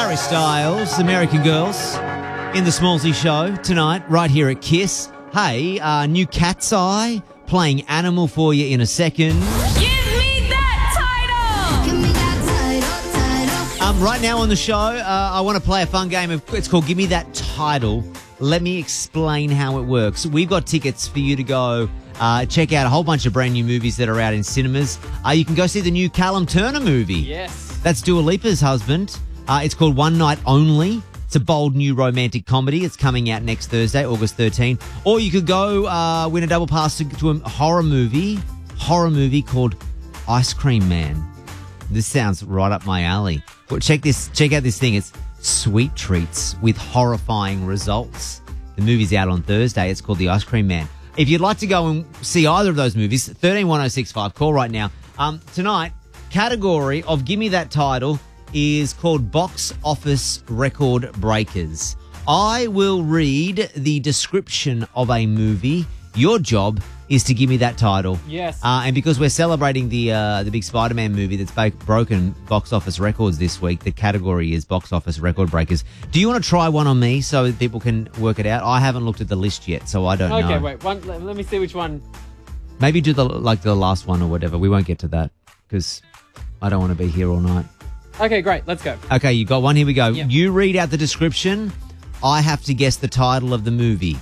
Harry Styles, American Girls, in the Smallsy Show tonight, right here at Kiss. Hey, new Cat's Eye, playing Animal for you in a second. Give me that title! Give me that title. Right now on the show, I want to play a fun game. It's called Give Me That Title. Let me explain how it works. We've got tickets for you to go check out a whole bunch of brand new movies that are out in cinemas. You can go see the new Callum Turner movie. Yes. That's Dua Lipa's husband. It's called One Night Only. It's a bold new romantic comedy. It's coming out next Thursday, August 13. Or you could go win a double pass to a horror movie called Ice Cream Man. This sounds right up my alley. But check out this thing. It's sweet treats with horrifying results. The movie's out on Thursday. It's called The Ice Cream Man. If you'd like to go and see either of those movies, 131065, call right now. Tonight, category of Give Me That Title is called Box Office Record Breakers. I will read the description of a movie. Your job is to give me that title. Yes. And because we're celebrating the big Spider-Man movie that's broken box office records this week, the category is Box Office Record Breakers. Do you want to try one on me so that people can work it out? I haven't looked at the list yet, so I don't know. Okay, wait. Let me see which one. Maybe do the last one or whatever. We won't get to that because I don't want to be here all night. Okay, great. Let's go. Okay, you got one. Here we go. Yep. You read out the description. I have to guess the title of the movie.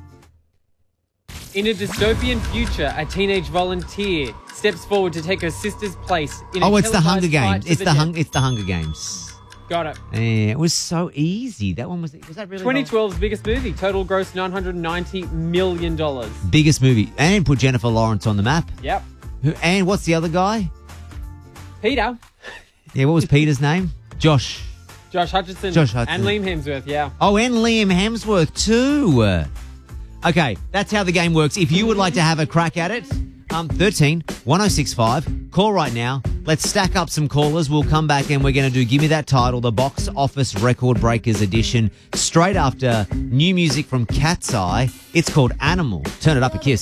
In a dystopian future, a teenage volunteer steps forward to take her sister's place in it's the Hunger Games. It's the Hunger Games. Got it. Yeah, it was so easy. That one was that really 2012's biggest movie. Total gross $990 million. Biggest movie. And put Jennifer Lawrence on the map. Yep. And what's the other guy? Peter. Yeah, what was Peter's name? Josh Hutcherson. And Liam Hemsworth, yeah. Oh, and Liam Hemsworth too. Okay, that's how the game works. If you would like to have a crack at it, 131065. Call right now. Let's stack up some callers. We'll come back and we're going to do Give Me That Title, the Box Office Record Breakers edition, straight after new music from Cat's Eye. It's called Animal. Turn it up a Kiss.